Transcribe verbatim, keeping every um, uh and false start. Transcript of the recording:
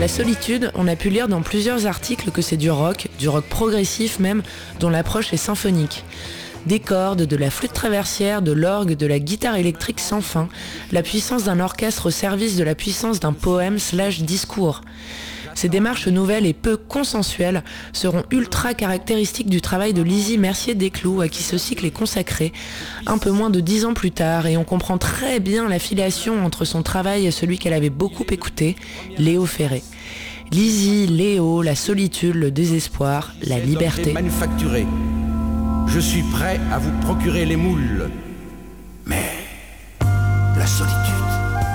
La solitude, on a pu lire dans plusieurs articles que c'est du rock, du rock progressif même, dont l'approche est symphonique. Des cordes, de la flûte traversière, de l'orgue, de la guitare électrique sans fin, la puissance d'un orchestre au service de la puissance d'un poème slash discours. Ces démarches nouvelles et peu consensuelles seront ultra caractéristiques du travail de Lizzie Mercier-Desclous, à qui ce cycle est consacré, un peu moins de dix ans plus tard, et on comprend très bien l'affiliation entre son travail et celui qu'elle avait beaucoup écouté, Léo Ferré. Lizzie, Léo, la solitude, le désespoir, la liberté. Manufacturé. Je suis prêt à vous procurer les moules.